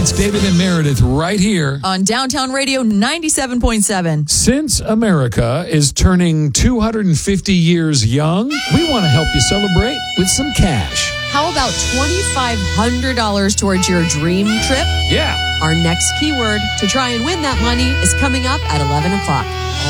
It's David and Meredith right here on Downtown Radio 97.7. Since America is turning 250 years young, we want to help you celebrate with some cash. How about $2,500 towards your dream trip? Yeah. Our next keyword to try and win that money is coming up at 11 o'clock.